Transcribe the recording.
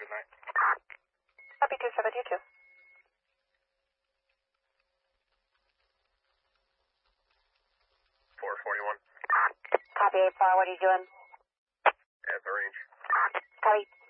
good night. Copy 27, you too. 441. Copy 8-4, what are you doing? At the range. Copy.